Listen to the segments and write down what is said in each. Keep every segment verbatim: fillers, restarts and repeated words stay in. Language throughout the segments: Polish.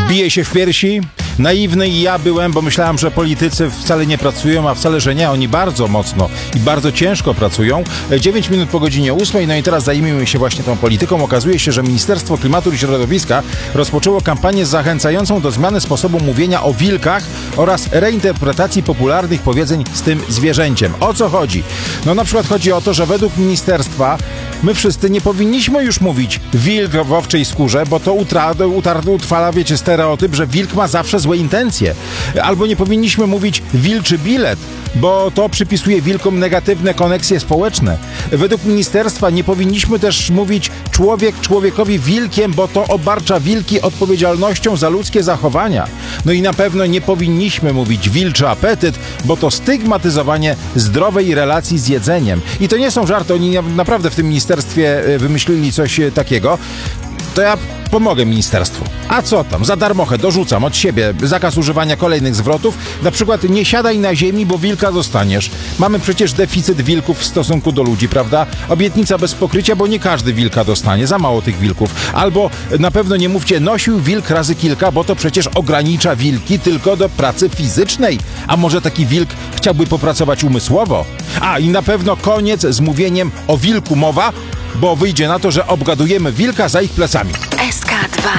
Bije się w piersi. Naiwny i ja byłem, bo myślałem, że politycy wcale nie pracują, a wcale, że nie. Oni bardzo mocno i bardzo ciężko pracują. dziewięć minut po godzinie ósmej, no i teraz zajmijmy się właśnie tą polityką. Okazuje się, że Ministerstwo Klimatu i Środowiska rozpoczęło kampanię zachęcającą do zmiany sposobu mówienia o wilkach oraz reinterpretacji popularnych powiedzeń z tym zwierzęciem. O co chodzi? No na przykład chodzi o to, że według ministerstwa my wszyscy nie powinniśmy już mówić wilk w owczej skórze, bo to utra, utar, utrwala, wiecie, stereotyp, że wilk ma zawsze złe intencje. Albo nie powinniśmy mówić wilczy bilet, bo to przypisuje wilkom negatywne koneksje społeczne. Według ministerstwa nie powinniśmy też mówić człowiek człowiekowi wilkiem, bo to obarcza wilki odpowiedzialnością za ludzkie zachowania. No i na pewno nie powinniśmy mówić wilczy apetyt, bo to stygmatyzowanie zdrowej relacji z jedzeniem. I to nie są żarty, oni naprawdę w tym ministerstwie wymyślili coś takiego. To ja pomogę ministerstwu. A co tam? Za darmochę dorzucam od siebie zakaz używania kolejnych zwrotów. Na przykład nie siadaj na ziemi, bo wilka dostaniesz. Mamy przecież deficyt wilków w stosunku do ludzi, prawda? Obietnica bez pokrycia, bo nie każdy wilka dostanie. Za mało tych wilków. Albo na pewno nie mówcie nosił wilk razy kilka, bo to przecież ogranicza wilki tylko do pracy fizycznej. A może taki wilk chciałby popracować umysłowo? A i na pewno koniec z mówieniem o wilku mowa, bo wyjdzie na to, że obgadujemy wilka za ich plecami. S K dwa.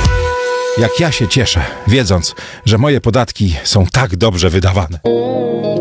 Jak ja się cieszę, wiedząc, że moje podatki są tak dobrze wydawane.